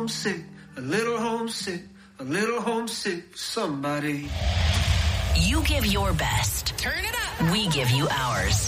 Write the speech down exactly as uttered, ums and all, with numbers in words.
homesick, a little homesick, a little homesick for somebody. You give your best. Turn it up. We give you ours.